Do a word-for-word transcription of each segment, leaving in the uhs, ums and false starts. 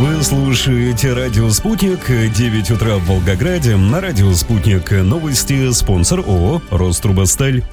Вы слушаете радио «Спутник», девять утра в Волгограде. На радио «Спутник» новости. Спонсор ООО «Рострубосталь».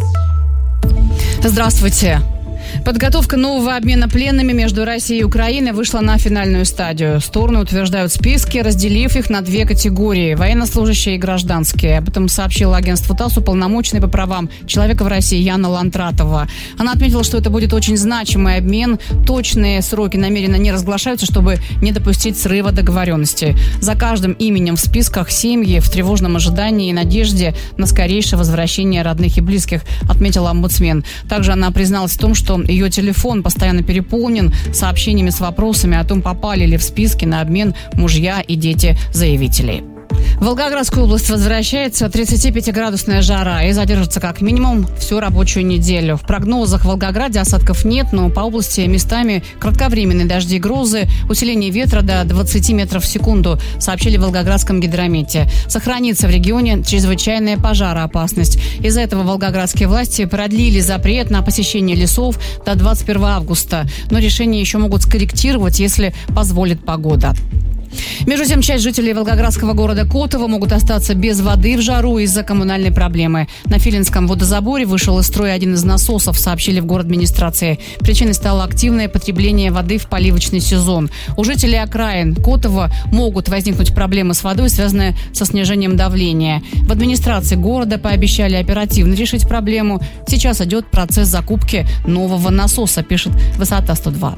Здравствуйте. Подготовка нового обмена пленными между Россией и Украиной вышла на финальную стадию. Стороны утверждают списки, разделив их на две категории – военнослужащие и гражданские. Об этом сообщила агентству ТАСС уполномоченный по правам человека в России Яна Лантратова. Она отметила, что это будет очень значимый обмен. Точные сроки намеренно не разглашаются, чтобы не допустить срыва договоренности. За каждым именем в списках семьи в тревожном ожидании и надежде на скорейшее возвращение родных и близких, отметила омбудсмен. Также она призналась в том, что ее телефон постоянно переполнен сообщениями с вопросами о том, попали ли в списки на обмен мужья и дети заявителей. В Волгоградскую область возвращается тридцатипятиградусная жара и задержится как минимум всю рабочую неделю. В прогнозах в Волгограде осадков нет, но по области местами кратковременные дожди и грозы, усиление ветра до двадцати метров в секунду, сообщили в Волгоградском гидромете. Сохранится в регионе чрезвычайная пожароопасность. Из-за этого волгоградские власти продлили запрет на посещение лесов до двадцать первого августа, но решение еще могут скорректировать, если позволит погода. Между тем, часть жителей волгоградского города Котово могут остаться без воды в жару из-за коммунальной проблемы. На Филинском водозаборе вышел из строя один из насосов, сообщили в городадминистрации. Причиной стало активное потребление воды в поливочный сезон. У жителей окраин Котово могут возникнуть проблемы с водой, связанные со снижением давления. В администрации города пообещали оперативно решить проблему. Сейчас идет процесс закупки нового насоса, пишет Высота сто два.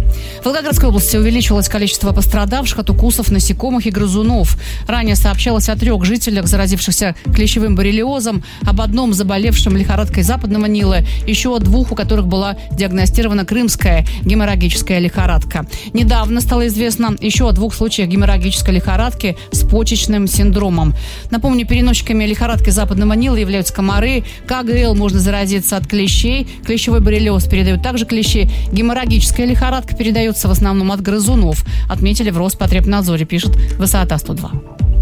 В Волгоградской области увеличилось количество пострадавших от укусов насекомых и грызунов. Ранее сообщалось о трех жителях, заразившихся клещевым боррелиозом, об одном заболевшем лихорадкой Западного Нила, еще о двух, у которых была диагностирована крымская геморрагическая лихорадка. Недавно стало известно еще о двух случаях геморрагической лихорадки с почечным синдромом. Напомню, переносчиками лихорадки Западного Нила являются комары. КГЛ можно заразиться от клещей. Клещевой боррелиоз передают также клещи. Геморрагическая лихорадка передается в основном от грызунов, отметили в Роспотребнадзоре, пишет Высота сто два.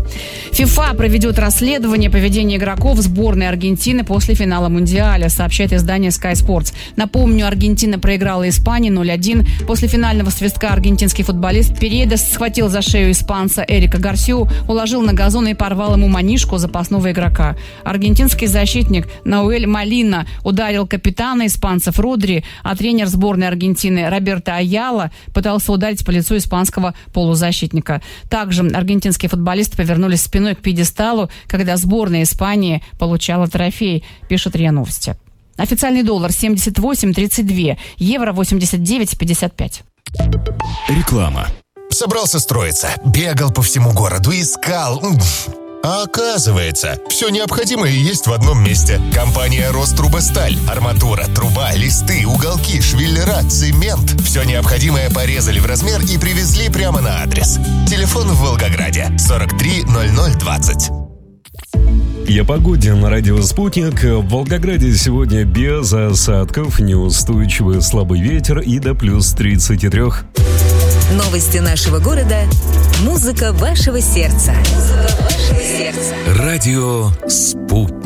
ФИФА проведет расследование поведения игроков сборной Аргентины после финала Мундиаля, сообщает издание Sky Sports. Напомню, Аргентина проиграла Испании ноль один. После финального свистка аргентинский футболист Передес схватил за шею испанца Эрика Гарсиу, уложил на газон и порвал ему манишку запасного игрока. Аргентинский защитник Науэль Молина ударил капитана испанцев Родри, а тренер сборной Аргентины Роберто Айала пытался ударить по лицу испанского полузащитника. Также аргентинские футболисты повернулись спиной к пьедесталу, когда сборная Испании получала трофей, пишет РИА Новости. Официальный доллар семьдесят восемь тридцать два, евро восемьдесят девять пятьдесят пять. Реклама. Собрался строиться, бегал по всему городу, искал. А оказывается, все необходимое есть в одном месте. Компания «Рострубосталь». Арматура, труба, листы, уголки, швеллера, цемент. Все необходимое порезали в размер и привезли прямо на адрес. Телефон в Волгограде сорок три ноль ноль двадцать. И о погоде на радио «Спутник». В Волгограде сегодня без осадков, неустойчивый слабый ветер и до плюс тридцати трёх. Новости нашего города. Музыка вашего сердца. Музыка вашего сердца. Радио «Спутник».